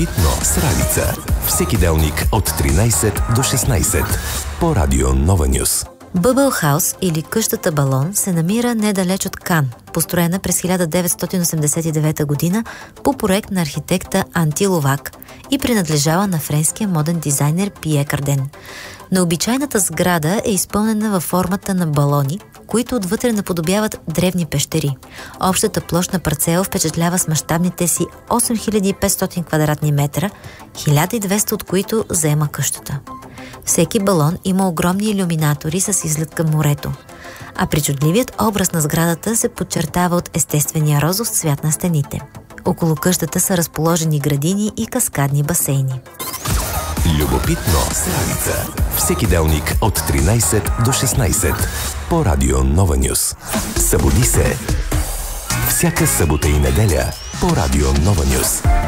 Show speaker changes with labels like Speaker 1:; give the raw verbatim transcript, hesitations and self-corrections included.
Speaker 1: Любопитно с Ралица. Всеки делник от тринайсет до шестнайсет по Радио Нова Нюс.
Speaker 2: Бъбъл Хаус или къщата Балон се намира недалеч от Кан, построена през хиляда деветстотин осемдесет и девета година по проект на архитекта Анти Ловак и принадлежала на френския моден дизайнер Пие Карден. Необичайната сграда е изпълнена във формата на балони, които отвътре наподобяват древни пещери. Общата площ на парцела впечатлява с мащабните си осем хиляди и петстотин квадратни метра, хиляда и двеста от които заема къщата. Всеки балон има огромни илюминатори с изглед към морето, а причудливият образ на сградата се подчертава от естествения розов цвят на стените. Около къщата са разположени градини и каскадни басейни.
Speaker 1: Любопитно с Ралица. Всеки делник от тринайсет до шестнайсет по Радио Нова Нюс. Събуди се! Всяка събота и неделя по Радио Нова Нюс.